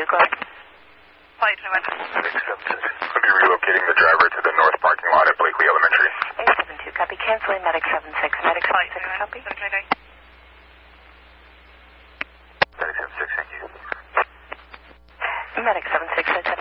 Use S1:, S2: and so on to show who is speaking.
S1: go ahead.
S2: Flight 21.
S3: 676. I'll be relocating the driver to the north parking lot at Blakely Elementary.
S1: 872, copy. Canceling Medic 76. Medic 76, copy.
S3: Medic 76, thank you.
S1: Medic 76,